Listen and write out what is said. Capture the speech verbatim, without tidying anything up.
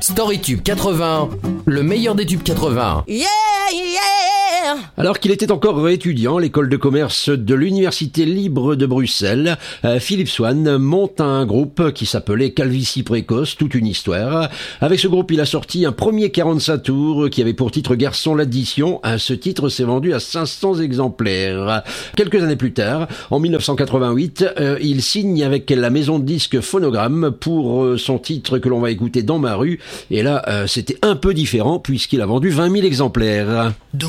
StoryTube quatre-vingts, le meilleur des tubes quatre-vingts. Yeah, yeah. Alors qu'il était encore étudiant à l'école de commerce de l'Université libre de Bruxelles, Philippe Swan monte un groupe qui s'appelait Calvitie Précoce, toute une histoire. Avec ce groupe, il a sorti un premier quarante-cinq tours qui avait pour titre Garçon l'addition. Ce titre s'est vendu à cinq cents exemplaires. Quelques années plus tard, en mille neuf cent quatre-vingt-huit, euh, il signe avec la maison de disques Phonogramme pour euh, son titre que l'on va écouter Dans ma rue. Et là, euh, c'était un peu différent puisqu'il a vendu vingt mille exemplaires. Dans